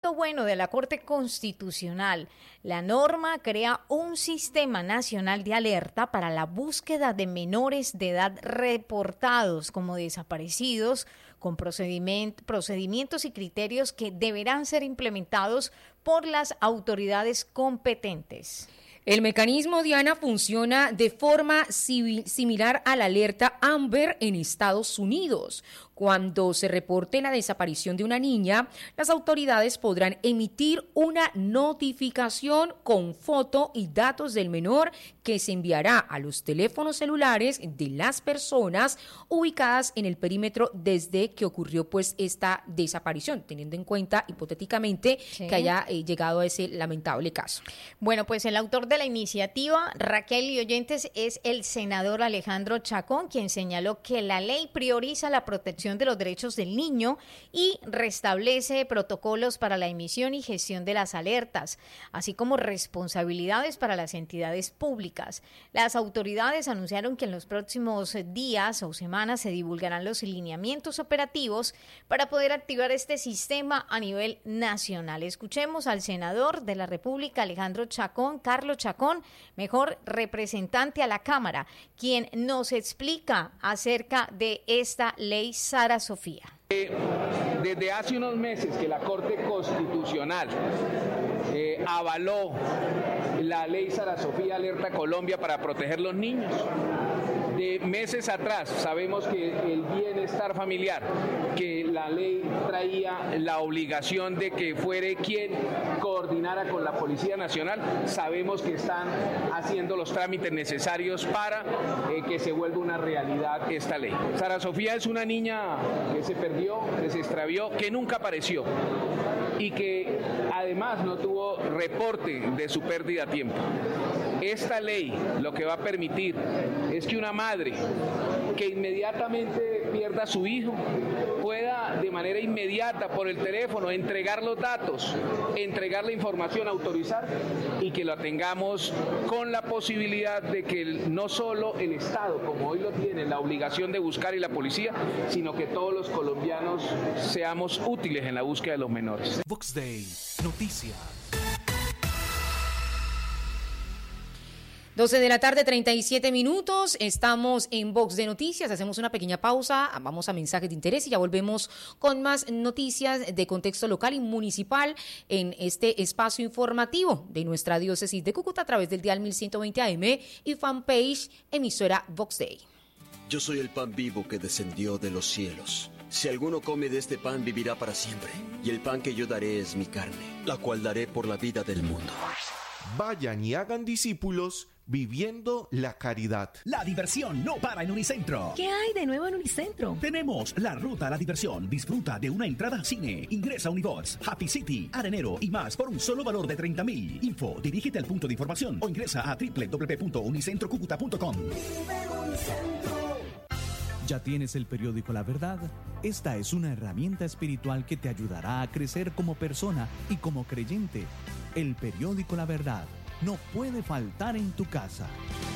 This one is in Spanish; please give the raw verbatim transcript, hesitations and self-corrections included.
visto bueno de la Corte Constitucional. La norma crea un sistema nacional de alerta para la búsqueda de menores de edad reportados como desaparecidos, con procedimientos, procedimientos y criterios que deberán ser implementados por las autoridades competentes. El mecanismo, Diana, funciona de forma civil, similar a la alerta Amber en Estados Unidos. Cuando se reporte la desaparición de una niña, las autoridades podrán emitir una notificación con foto y datos del menor que se enviará a los teléfonos celulares de las personas ubicadas en el perímetro desde que ocurrió pues esta desaparición, teniendo en cuenta hipotéticamente sí. que haya eh, llegado a ese lamentable caso. Bueno, pues el autor de la iniciativa, Raquel y oyentes, es el senador Alejandro Chacón, quien señaló que la ley prioriza la protección de los derechos del niño y restablece protocolos para la emisión y gestión de las alertas, así como responsabilidades para las entidades públicas. Las autoridades anunciaron que en los próximos días o semanas se divulgarán los lineamientos operativos para poder activar este sistema a nivel nacional. Escuchemos al senador de la República, Alejandro Chacón, Carlos Chacón, mejor representante a la Cámara, quien nos explica acerca de esta ley Sara Sofía. Desde hace unos meses que la Corte Constitucional eh, avaló la ley Sara Sofía Alerta Colombia para proteger los niños. De meses atrás sabemos que el bienestar familiar, que la ley traía la obligación de que fuere quien coordinara con la Policía Nacional, sabemos que están haciendo los trámites necesarios para eh, que se vuelva una realidad esta ley. Sara Sofía es una niña que se perdió, que se extravió, que nunca apareció y que además no tuvo reporte de su pérdida a tiempo. Esta ley lo que va a permitir es que una madre que inmediatamente pierda a su hijo pueda de manera inmediata por el teléfono entregar los datos, entregar la información, autorizar y que la tengamos con la posibilidad de que no solo el Estado, como hoy lo tiene, la obligación de buscar y la policía, sino que todos los colombianos seamos útiles en la búsqueda de los menores. Vox Day, noticias. doce de la tarde, treinta y siete minutos, estamos en Vox de Noticias, hacemos una pequeña pausa, vamos a mensajes de interés y ya volvemos con más noticias de contexto local y municipal en este espacio informativo de nuestra diócesis de Cúcuta a través del dial mil ciento veinte A M y fanpage emisora Vox Day. Yo soy el pan vivo que descendió de los cielos. Si alguno come de este pan vivirá para siempre, y el pan que yo daré es mi carne, la cual daré por la vida del mundo. Vayan y hagan discípulos viviendo la caridad. La diversión no para en Unicentro. ¿Qué hay de nuevo en Unicentro? Tenemos la ruta a la diversión. Disfruta de una entrada al cine. Ingresa a Unibox, Happy City, Arenero y más por un solo valor de treinta mil. Info, dirígete al punto de información o ingresa a doble u doble u doble u punto unicentro cúcuta punto com. ¿Ya tienes el periódico La Verdad? Esta es una herramienta espiritual que te ayudará a crecer como persona y como creyente. El periódico La Verdad no puede faltar en tu casa.